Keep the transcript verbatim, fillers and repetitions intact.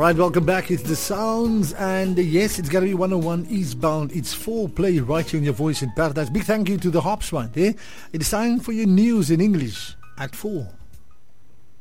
Right, welcome back. It's The Sounds, and uh, yes, it's going to be one oh one Eastbound. It's four play right here in your voice in paradise. Big thank you to the Hops one. Eh? It is time for your news in English at four.